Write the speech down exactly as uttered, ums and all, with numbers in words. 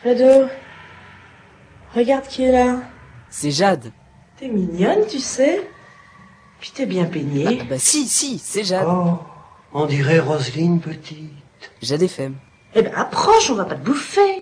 Ado, regarde qui est là. C'est Jade. T'es mignonne, tu sais. Puis t'es bien peignée. Ah bah si, si, c'est Jade. Oh, on dirait Roselyne petite. Jade F M. Eh ben approche, on va pas te bouffer.